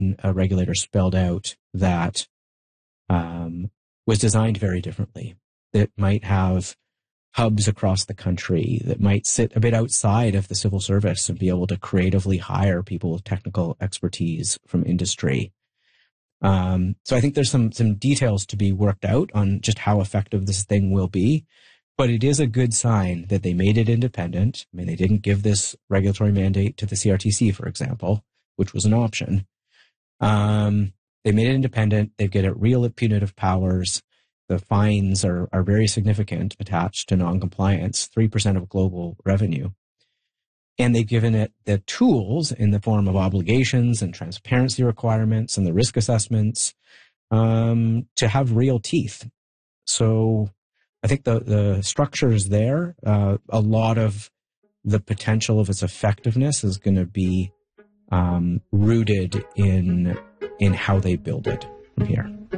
a regulator spelled out that was designed very differently, that might have hubs across the country, that might sit a bit outside of the civil service and be able to creatively hire people with technical expertise from industry. So I think there's some details to be worked out on just how effective this thing will be. But it is a good sign that they made it independent. I mean, they didn't give this regulatory mandate to the CRTC, for example, which was an option. They made it independent. They've given it real punitive powers. The fines are very significant attached to noncompliance, 3% of global revenue. And they've given it the tools in the form of obligations and transparency requirements and the risk assessments to have real teeth. So I think the structure is there. A lot of the potential of its effectiveness is going to be rooted in how they build it from here.